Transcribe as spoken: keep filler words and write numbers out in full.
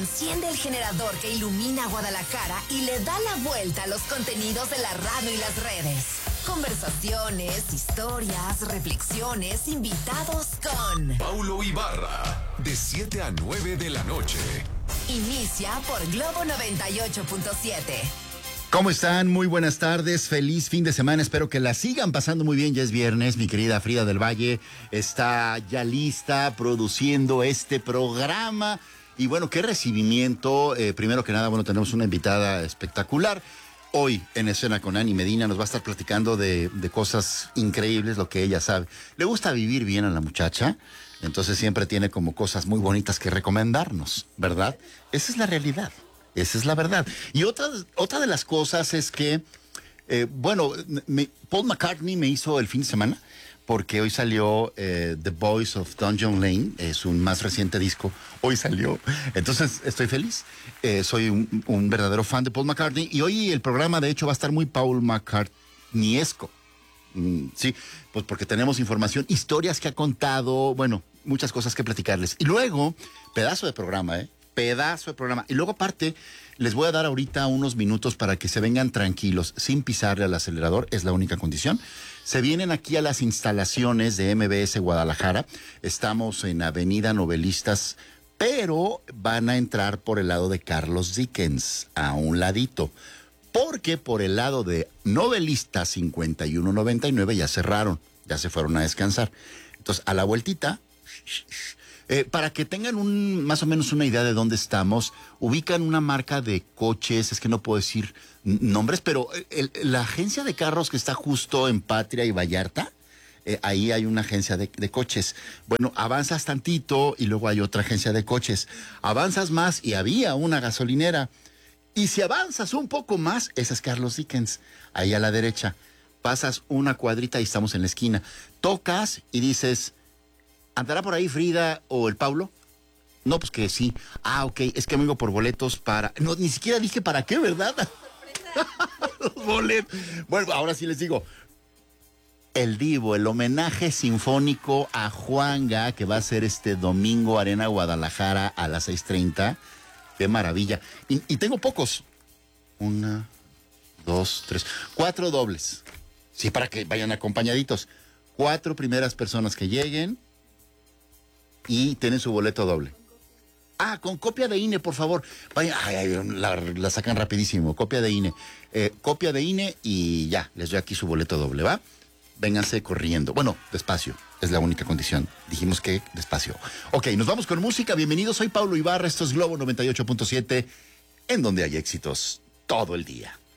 Enciende el generador que ilumina Guadalajara y le da la vuelta a los contenidos de la radio y las redes. Conversaciones, historias, reflexiones, invitados con Paulo Ibarra, de siete a nueve de la noche. Inicia por Globo noventa y ocho punto siete. ¿Cómo están? Muy buenas tardes, feliz fin de semana, espero que la sigan pasando muy bien, ya es viernes, mi querida Frida del Valle está ya lista produciendo este programa y bueno, qué recibimiento, eh, primero que nada, bueno, tenemos una invitada espectacular, hoy en escena con Ani Medina, nos va a estar platicando de, de cosas increíbles, lo que ella sabe, le gusta vivir bien a la muchacha, entonces siempre tiene como cosas muy bonitas que recomendarnos, ¿verdad? Esa es la realidad. Esa es la verdad. Y otra, otra de las cosas es que, eh, bueno, me, Paul McCartney me hizo el fin de semana, porque hoy salió eh, The Boys of Dungeon Lane, es su más reciente disco, hoy salió. Entonces estoy feliz, eh, soy un, un verdadero fan de Paul McCartney, y hoy el programa de hecho va a estar muy Paul McCartneyesco. Mm, sí, pues porque tenemos información, historias que ha contado, bueno, muchas cosas que platicarles. Y luego, pedazo de programa, ¿eh? Pedazo de programa. Y luego aparte, les voy a dar ahorita unos minutos para que se vengan tranquilos, sin pisarle al acelerador, es la única condición. Se vienen aquí a las instalaciones de M B S Guadalajara. Estamos en Avenida Novelistas, pero van a entrar por el lado de Carlos Dickens, a un ladito. Porque por el lado de Novelistas cincuenta y uno noventa y nueve ya cerraron, ya se fueron a descansar. Entonces, a la vueltita... Eh, para que tengan un más o menos una idea de dónde estamos, ubican una marca de coches, es que no puedo decir nombres, pero el, la agencia de carros que está justo en Patria y Vallarta, eh, ahí hay una agencia de, de coches. Bueno, avanzas tantito y luego hay otra agencia de coches. Avanzas más y había una gasolinera. Y si avanzas un poco más, esa es Carlos Dickens, ahí a la derecha. Pasas una cuadrita y estamos en la esquina. Tocas y dices... ¿Andará por ahí Frida o el Paulo? No, pues que sí. Ah, ok, es que vengo por boletos para... No, ni siquiera dije para qué, ¿verdad? Los boletos. Bueno, ahora sí les digo. El Divo, el homenaje sinfónico a Juanga, que va a ser este domingo, Arena Guadalajara, a las seis treinta. Qué maravilla. Y, y tengo pocos. Una, dos, tres, cuatro dobles. Sí, para que vayan acompañaditos. Cuatro primeras personas que lleguen... y tienen su boleto doble. Ah, con copia de I N E, por favor. Vaya, ay, ay, la, la sacan rapidísimo. Copia de I N E. Eh, copia de I N E y ya, les doy aquí su boleto doble, ¿va? Vénganse corriendo. Bueno, despacio, es la única condición. Dijimos que despacio. Ok, nos vamos con música. Bienvenidos, soy Paulo Ibarra, esto es Globo noventa y ocho punto siete, en donde hay éxitos todo el día.